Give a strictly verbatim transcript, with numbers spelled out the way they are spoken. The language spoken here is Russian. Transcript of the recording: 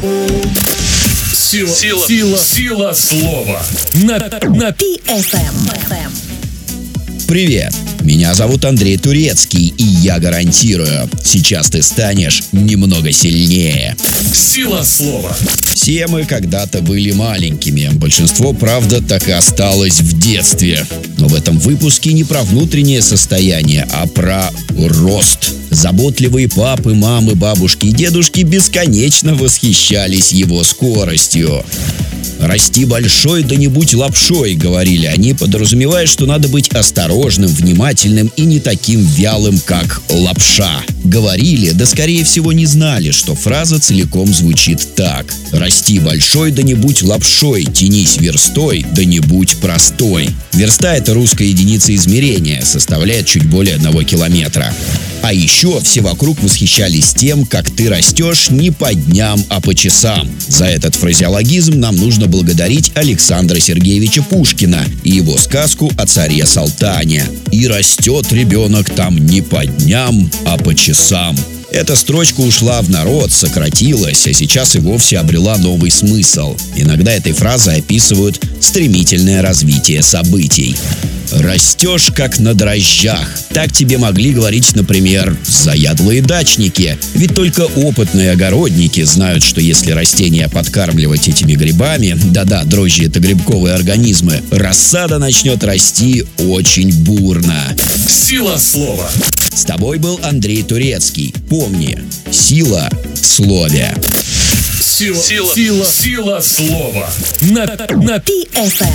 Сила, сила, сила, сила слова на, на пи эф эм. Привет, меня зовут Андрей Турецкий, и я гарантирую, сейчас ты станешь немного сильнее. Сила слова. Все мы когда-то были маленькими, большинство, правда, так и осталось в детстве. Но в этом выпуске не про внутреннее состояние, а про рост. Заботливые папы, мамы, бабушки и дедушки бесконечно восхищались его скоростью. «Расти большой, да не будь лапшой», — говорили они, подразумевая, что надо быть осторожным, внимательным и не таким вялым, как лапша. Говорили, да скорее всего не знали, что фраза целиком звучит так: «Расти большой, да не будь лапшой, тянись верстой, да не будь простой». Верста — это русская единица измерения, составляет чуть более одного километра. А еще все вокруг восхищались тем, как ты растешь не по дням, а по часам. За этот фразеологизм нам нужно благодарить Александра Сергеевича Пушкина и его сказку о царе Салтане. «И растет ребенок там не по дням, а по часам». Эта строчка ушла в народ, сократилась, а сейчас и вовсе обрела новый смысл. Иногда этой фразой описывают стремительное развитие событий. «Растешь, как на дрожжах». Так тебе могли говорить, например, заядлые дачники. Ведь только опытные огородники знают, что если растения подкармливать этими грибами, да-да, дрожжи — это грибковые организмы, рассада начнет расти очень бурно. Сила слова. С тобой был Андрей Турецкий. Помни, сила в слове. Сила, сила, сила, сила слова на, на пи эф эм.